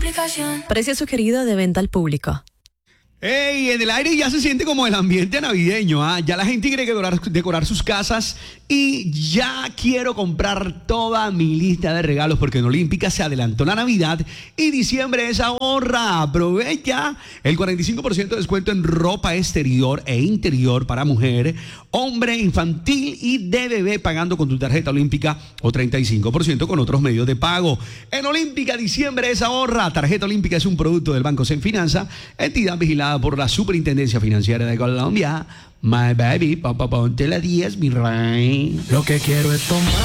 aplicación. Precio sugerido de venta al público. ¡Ey! En el aire ya se siente como el ambiente navideño, ¿ah? Ya la gente quiere decorar sus casas y ya quiero comprar toda mi lista de regalos porque en Olímpica se adelantó la Navidad y diciembre es ahorra. Aprovecha el 45% de descuento en ropa exterior e interior para mujer, hombre, infantil y de bebé pagando con tu tarjeta Olímpica o 35% con otros medios de pago. En Olímpica diciembre es ahorra. Tarjeta Olímpica es un producto del Banco Senfinanza, entidad vigilada por la Superintendencia Financiera de Colombia. My baby, ponte la 10, mi rey. Lo que quiero es tomar.